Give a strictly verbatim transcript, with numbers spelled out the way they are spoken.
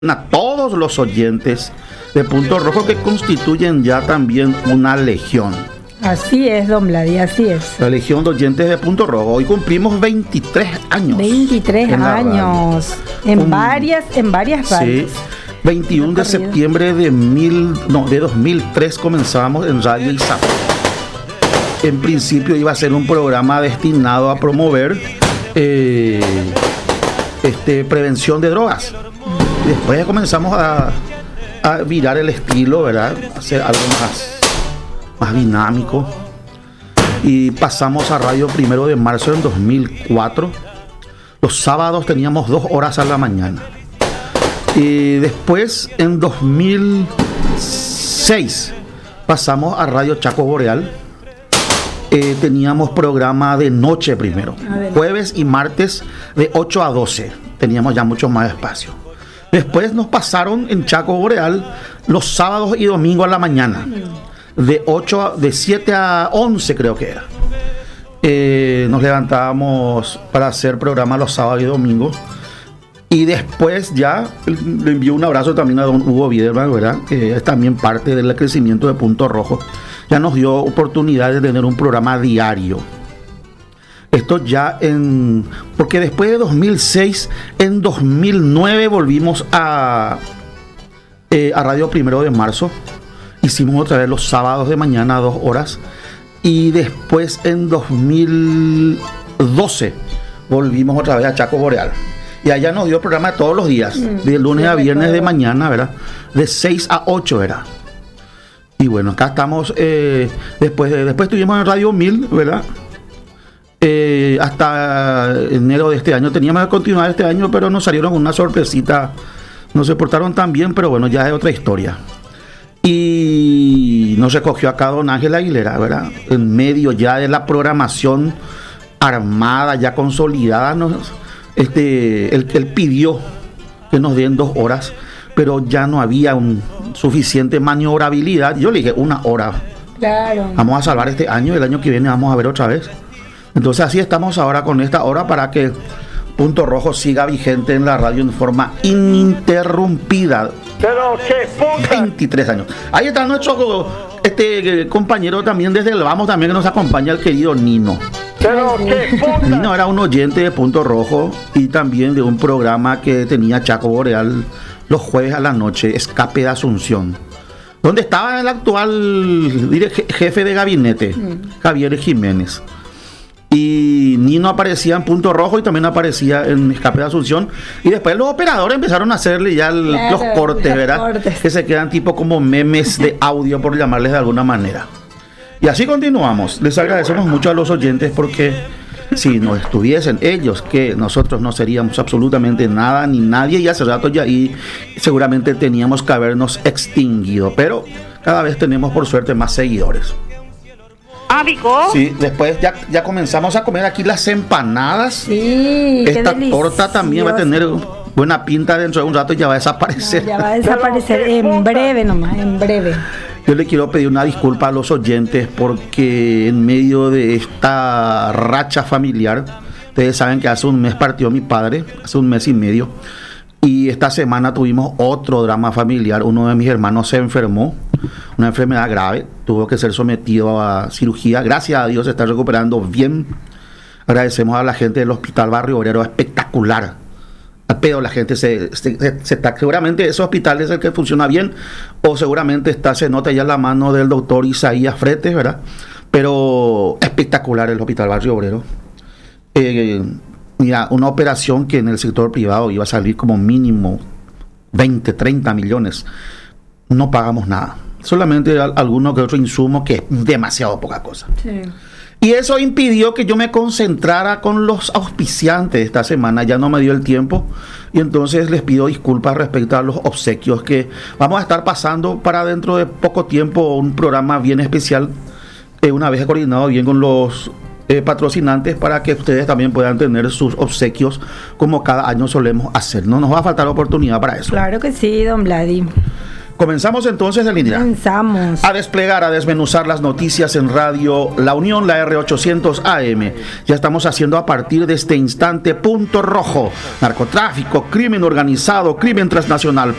a todos los oyentes de Punto Rojo que constituyen ya también una legión. Así es, don Vladi, así es. La legión de oyentes de Punto Rojo. Hoy cumplimos veintitrés años. veintitrés años. En Un, varias, en varias radios. Sí. veintiuno de septiembre de mil, no, de dos mil tres comenzamos en Radio Izapa. En principio iba a ser un programa destinado a promover eh, este, prevención de drogas. Después comenzamos a, a virar el estilo, ¿verdad? Hacer algo más, más dinámico. Y pasamos a Radio Primero de Marzo en dos mil cuatro. Los sábados teníamos dos horas a la mañana. Y después, en dos mil seis, pasamos a Radio Chaco Boreal. Eh, teníamos programa de noche primero. Jueves y martes de ocho a doce. Teníamos ya mucho más espacio. Después nos pasaron en Chaco Boreal los sábados y domingos a la mañana. De ocho a, de siete a once creo que era. Eh, nos levantábamos para hacer programa los sábados y domingos. Y después ya le envío un abrazo también a don Hugo Biederman, ¿verdad? Que es también parte del crecimiento de Punto Rojo. Ya nos dio oportunidad de tener un programa diario. Esto ya en... Porque después de dos mil seis, en dos mil nueve volvimos a, eh, a Radio Primero de Marzo. Hicimos otra vez los sábados de mañana a dos horas. Y después en dos mil doce volvimos otra vez a Chaco Boreal. Y allá nos dio programa todos los días, mm, de lunes a viernes de mañana, ¿verdad? De seis a ocho, ¿verdad? Y bueno, acá estamos, eh, después, de, después estuvimos en Radio Mil, ¿verdad? Eh, hasta enero de este año. Teníamos que continuar este año, pero nos salieron una sorpresita. No se portaron tan bien, pero bueno, ya es otra historia. Y nos recogió acá don Ángel Aguilera, ¿verdad? En medio ya de la programación armada, ya consolidada, nos, este, él, él pidió que nos den dos horas, pero ya no había un suficiente maniobrabilidad. Yo le dije, una hora. Claro. Vamos a salvar este año, el año que viene vamos a ver otra vez. Entonces así estamos ahora con esta hora para que Punto Rojo siga vigente en la radio en forma ininterrumpida. Pero qué puta. veintitrés años. Ahí está nuestro este compañero también desde el Vamos también que nos acompaña, el querido Nino. Pero qué puta. Nino era un oyente de Punto Rojo y también de un programa que tenía Chaco Boreal los jueves a la noche, Escape de Asunción, donde estaba el actual jefe de gabinete, mm. Javier Jiménez. Y Nino aparecía en Punto Rojo y también aparecía en Escape de Asunción. Y después los operadores empezaron a hacerle ya el, claro, los cortes, los ¿verdad? Cortes. Que se quedan tipo como memes de audio, por llamarles de alguna manera. Y así continuamos. Les agradecemos mucho a los oyentes porque si no estuviesen ellos, que nosotros no seríamos absolutamente nada ni nadie. Y hace rato ya ahí seguramente teníamos que habernos extinguido. Pero cada vez tenemos por suerte más seguidores. Ah, ¿Vico? Sí, después ya, ya comenzamos a comer aquí las empanadas. Sí, esta torta también va a tener buena pinta dentro de un rato y ya va a desaparecer. No, ya va a desaparecer en breve nomás, en breve. Yo le quiero pedir una disculpa a los oyentes porque en medio de esta racha familiar, ustedes saben que hace un mes partió mi padre, hace un mes y medio, y esta semana tuvimos otro drama familiar. Uno de mis hermanos se enfermó, una enfermedad grave, tuvo que ser sometido a cirugía. Gracias a Dios se está recuperando bien. Agradecemos a la gente del Hospital Barrio Obrero, espectacular. Pero la gente se, se, se está, seguramente ese hospital es el que funciona bien, o seguramente está, se nota ya la mano del doctor Isaías Fretes, ¿verdad? Pero espectacular el Hospital Barrio Obrero. Eh, mira, una operación que en el sector privado iba a salir como mínimo veinte, treinta millones. No pagamos nada. Solamente alguno que otro insumo, que es demasiado poca cosa. Sí. Y eso impidió que yo me concentrara con los auspiciantes esta semana. Ya no me dio el tiempo. Y entonces les pido disculpas respecto a los obsequios que vamos a estar pasando para dentro de poco tiempo. Un programa bien especial, eh, una vez coordinado bien con los eh, patrocinantes, para que ustedes también puedan tener sus obsequios como cada año solemos hacer. No nos va a faltar oportunidad para eso. Claro que sí, don Vladi. Comenzamos entonces, Elindira. Comenzamos. A desplegar, a desmenuzar las noticias en Radio La Unión, la R ochocientos A M. Ya estamos haciendo a partir de este instante punto rojo. Narcotráfico, crimen organizado, crimen transnacional,